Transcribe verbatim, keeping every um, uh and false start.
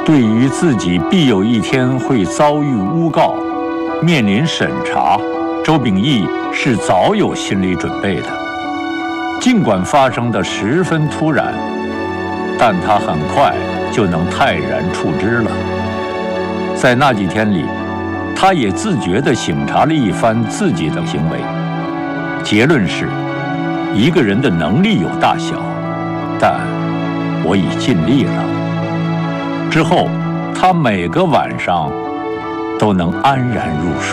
对于自己必有一天会遭遇诬告、面临审查，周秉义是早有心理准备的。尽管发生的十分突然，但他很快就能泰然处之了。在那几天里，他也自觉地省察了一番自己的行为，结论是：一个人的能力有大小，但我已尽力了。之后，他每个晚上都能安然入睡。